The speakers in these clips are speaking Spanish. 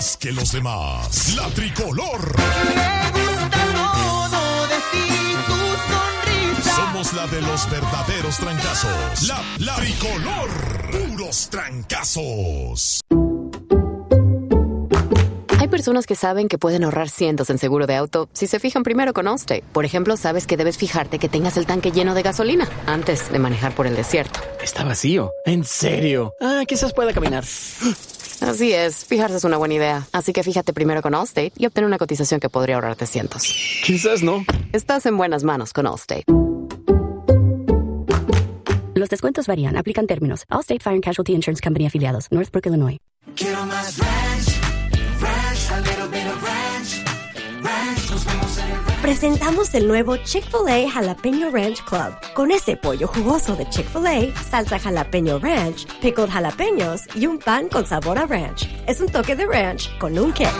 más que los demás. La Tricolor. Me gusta todo de ti, tu sonrisa. Somos la de los verdaderos trancazos. La Tricolor. Puros trancazos. Hay personas que saben que pueden ahorrar cientos en seguro de auto si se fijan primero con Allstate. Por ejemplo, sabes que debes fijarte que tengas el tanque lleno de gasolina antes de manejar por el desierto. Está vacío. ¿En serio? Quizás pueda caminar. Así es, fijarse es una buena idea. Así que fíjate primero con Allstate y obtén una cotización que podría ahorrarte cientos. Quizás no. Estás en buenas manos con Allstate. Los descuentos varían. Aplican términos. Allstate Fire and Casualty Insurance Company afiliados. Northbrook, Illinois. Quiero más ranch, a little bit of ranch, nos vemos en el ranch. Presentamos el nuevo Chick-fil-A Jalapeño Ranch Club. Con ese pollo jugoso de Chick-fil-A, salsa jalapeño ranch, pickled jalapeños y un pan con sabor a ranch. Es un toque de ranch con un qué.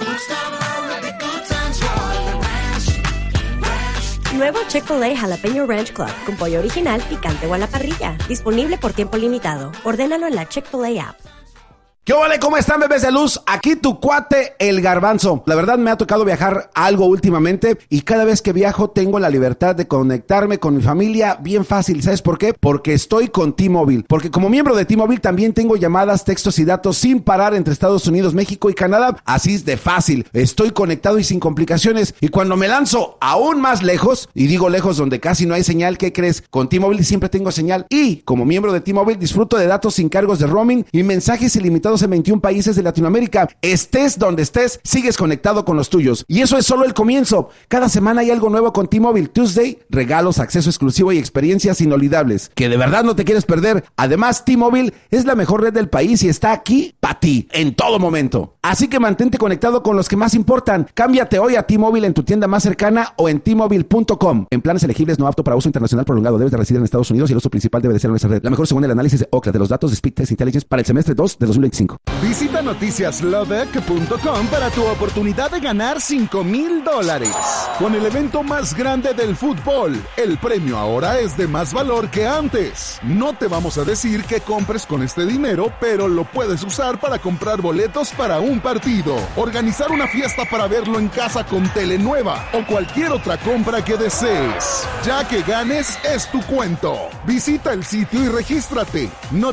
Nuevo Chick-fil-A Jalapeño Ranch Club con pollo original, picante o a la parrilla. Disponible por tiempo limitado. Ordénalo en la Chick-fil-A app. ¿Qué ole? ¿Cómo están, bebés de luz? Aquí tu cuate, el Garbanzo. La verdad me ha tocado viajar algo últimamente y cada vez que viajo tengo la libertad de conectarme con mi familia bien fácil. ¿Sabes por qué? Porque estoy con T-Mobile. Porque como miembro de T-Mobile también tengo llamadas, textos y datos sin parar entre Estados Unidos, México y Canadá. Así es de fácil. Estoy conectado y sin complicaciones. Y cuando me lanzo aún más lejos, y digo lejos donde casi no hay señal, ¿qué crees? Con T-Mobile siempre tengo señal. Y como miembro de T-Mobile disfruto de datos sin cargos de roaming y mensajes ilimitados en 21 países de Latinoamérica. Estés donde estés, sigues conectado con los tuyos. Y eso es solo el comienzo. Cada semana hay algo nuevo con T-Mobile Tuesday, regalos, acceso exclusivo y experiencias inolvidables que de verdad no te quieres perder. Además, T-Mobile es la mejor red del país y está aquí para ti, en todo momento. Así que mantente conectado con los que más importan. Cámbiate hoy a T-Mobile en tu tienda más cercana o en T-Mobile.com. En planes elegibles no apto para uso internacional prolongado. Debes de residir en Estados Unidos y el uso principal debe de ser en esa red. La mejor según el análisis de Ookla de los datos de Speed Test Intelligence para el semestre 2 de 2025. Visita noticiaslobec.com para tu oportunidad de ganar $5,000. Con el evento más grande del fútbol, el premio ahora es de más valor que antes. No te vamos a decir qué compres con este dinero, pero lo puedes usar para comprar boletos para un partido, organizar una fiesta para verlo en casa con tele nueva o cualquier otra compra que desees. Ya que ganes, es tu cuento. Visita el sitio y regístrate.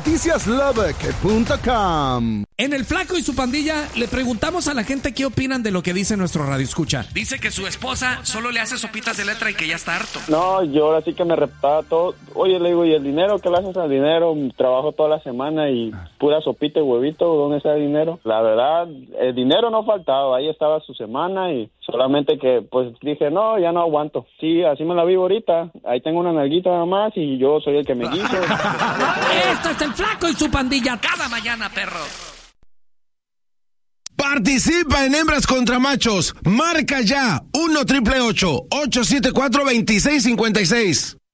noticiaslobec.com. En El Flaco y su pandilla le preguntamos a la gente qué opinan de lo que dice nuestro radio escucha. Dice que su esposa solo le hace sopitas de letra y que ya está harto. No, yo ahora sí que me reptaba todo. Oye, le digo, ¿y el dinero? ¿Qué le haces al dinero? Trabajo toda la semana y pura sopita y huevito. ¿Dónde está el dinero? La verdad, el dinero no faltaba. Ahí estaba su semana y solamente que pues dije, no, ya no aguanto. Sí, así me la vivo ahorita. Ahí tengo una nalguita nada más y yo soy el que me guiso. Esto es El Flaco y su pandilla cada mañana, perro. Participa en Hembras contra Machos. Marca ya 1-888-874-2656.